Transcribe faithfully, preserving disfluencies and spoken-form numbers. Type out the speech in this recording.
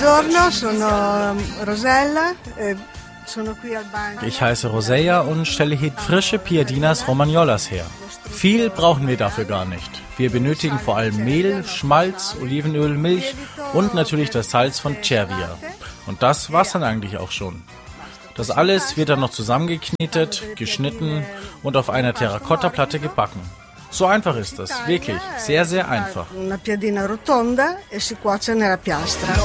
Buongiorno, sono Rosella. eh, sono qui al banco. Ich heiße Rosella und stelle hier frische Piadinas Romagnolas her. Viel brauchen wir dafür gar nicht. Wir benötigen vor allem Mehl, Schmalz, Olivenöl, Milch und natürlich das Salz von Cervia. Und das war's dann eigentlich auch schon. Das alles wird dann noch zusammengeknetet, geschnitten und auf einer Terrakottaplatte gebacken. So einfach ist das, wirklich, sehr, sehr einfach. Una piadina rotonda e si cuoce nella piastra.